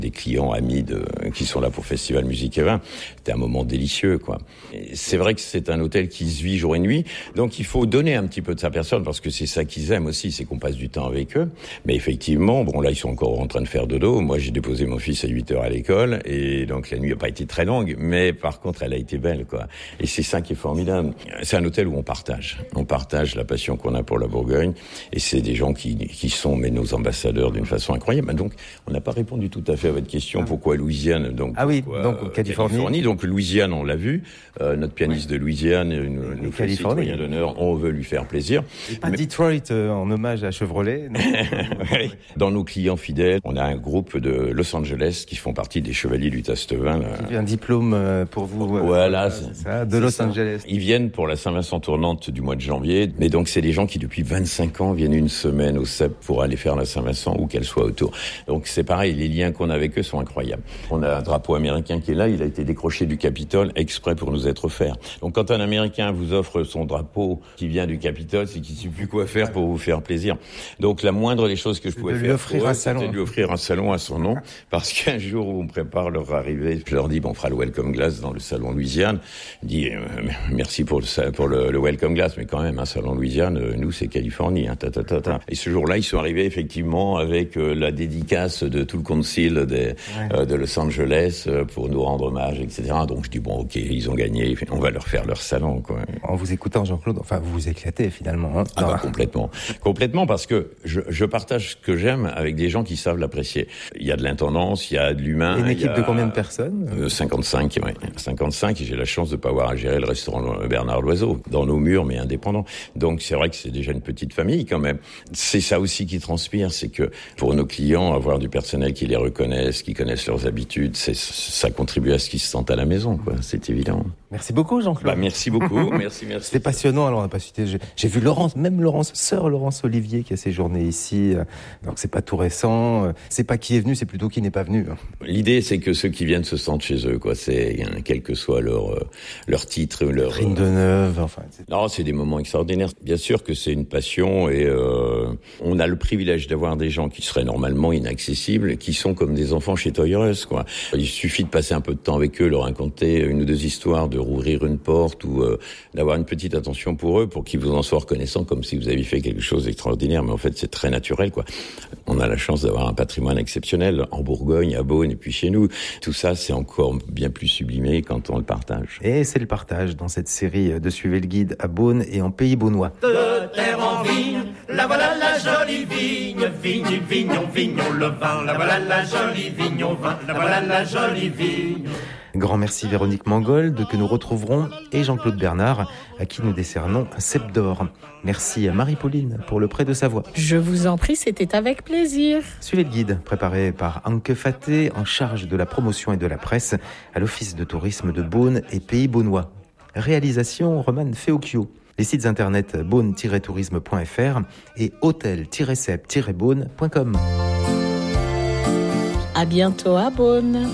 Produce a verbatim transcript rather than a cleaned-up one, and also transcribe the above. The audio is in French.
des clients amis de, qui sont là pour Festival Musique et Vin. C'était un moment délicieux, quoi. Et c'est vrai que c'est un hôtel qui se vit jour et nuit, donc il faut donner un petit peu de sa personne, parce que c'est ça qu'ils aiment aussi, c'est qu'on passe du temps avec eux. Mais effectivement, bon là ils sont encore en train de faire dodo. Moi j'ai déposé mon fils à huit heures à l'école, et donc la nuit n'a pas été très longue, mais par contre elle a été belle, quoi. Et c'est ça qui est formidable. C'est un hôtel où on partage. On partage la passion qu'on a pour la Bourgogne, et c'est des gens qui, qui sont mais nos ambassadeurs d'une façon incroyable. Donc on n'a pas répondu tout à fait à votre question, pourquoi Louisiane, donc ah oui, pourquoi, donc euh, Californie. Californie. Donc Louisiane, on l'a vu, euh, notre pianiste de Louisiane nous, nous fait le citoyen d'honneur, on veut lui faire plaisir. Et pas mais... Detroit euh, en hommage à Chevrolet. Oui. Dans nos clients fidèles, on a un groupe de Los Angeles qui font partie des Chevaliers du Tastevin. Là. Un diplôme pour vous. Euh, voilà, c'est, c'est ça, de Los ça. Angeles. Ils viennent pour la Saint-Vincent tournante du mois de janvier, mais donc c'est des gens qui depuis vingt-cinq ans viennent une semaine au C E P pour aller faire la Saint-Vincent ou qu'elle soit autour. Donc c'est pareil, les liens qu'on a avec eux sont incroyables. On a un drapeau américain qui est là, il a été décroché du Capitole exprès pour nous être offert. Donc quand un Américain vous offre son drapeau qui vient du Capitole, c'est qu'il ne sait plus quoi faire pour vous faire plaisir. Donc la moindre des choses que je pouvais de faire lui offrir pour eux, un salon. c'était de lui offrir un salon à son nom, parce qu'un jour où on prépare leur arrivée, je leur dis, bon, on fera le Welcome Glass dans le salon Louisiane. Je dis, euh, merci pour le, pour le, le Welcome Glass, mais quand même, un salon Louisiane, euh, nous, c'est Californie. Hein, ta, ta, ta, ta. Et ce jour-là, ils sont arrivés effectivement avec euh, la dédicace de tout le concile des, ouais. euh, de Los Angeles euh, pour nous rendre hommage, et cetera. Donc je dis, bon, ok, ils ont gagné, on va leur faire leur salon, quoi. En vous écoutant, Jean-Claude, enfin, vous vous éclatez finalement. Hein, ah bah, complètement. Complètement, parce que je, je partage ce que j'aime avec des gens qui savent l'apprécier. Il y a de l'intendance, il y a de l'humain. Une équipe a, de combien de personnes euh, cinquante-cinq, oui. cinquante-cinq, et j'ai la chance de pas avoir à gérer le restaurant Bernard Loiseau, dans nos murs, mais indépendant. Donc c'est vrai que c'est déjà une petite famille quand même. C'est ça aussi qui transpire, c'est que pour nos clients, avoir du personnel qui les reconnaisse, qui connaissent leurs habitudes, c'est, ça contribue à ce qu'ils se sentent à la maison, quoi. C'est évident. Merci beaucoup, Jean-Claude. Bah, merci beaucoup, merci, merci. C'était passionnant, alors on n'a pas cité, j'ai, j'ai vu Laurence, même Laurence, sœur Laurence Olivier qui a séjourné ici, donc c'est pas tout récent, c'est pas qui est venu, c'est plutôt qui n'est pas venu. L'idée, c'est que ceux qui viennent se sentent chez eux, quoi. C'est, quel que soit leur, leur titre, leur... Catherine Deneuve, enfin... C'est... Non, c'est des moments extraordinaires. Bien sûr que c'est une passion, et euh, on a le privilège d'avoir des gens qui seraient normalement inaccessibles, qui sont comme des enfants chez Toys R Us, quoi. Il suffit de passer un peu de temps avec eux, leur raconter une ou deux histoires, de rouvrir une porte, ou euh, d'avoir une petite attention pour eux, pour qu'ils vous en soient reconnaissants, comme si vous aviez fait quelque chose d'extraordinaire. Mais en fait, c'est très naturel, quoi. On a la chance d'avoir un patrimoine exceptionnel en Bourgogne, à Beaune, et puis chez nous. Tout ça, c'est encore bien plus sublimé quand on le partage. Et c'est le partage dans cette série de Suivez le guide à Beaune et en Pays Beaunois. De terre en vigne, la voilà la jolie vigne, vigne, vignon, vignon, le vin, la voilà la jolie vigne au vin, la voilà la jolie vigne. Grand merci Véronique Mangold, que nous retrouverons, et Jean-Claude Bernard, à qui nous décernons un cep d'or. Merci à Marie-Pauline pour le prêt de sa voix. Je vous en prie, c'était avec plaisir. Suivez le guide, préparé par Anke Faté, en charge de la promotion et de la presse, à l'Office de tourisme de Beaune et Pays Beaunois. Réalisation Romane Feocchio. Les sites internet beaune tiret tourisme point f r et hôtel tiret cep tiret beaune point com. À bientôt à Beaune.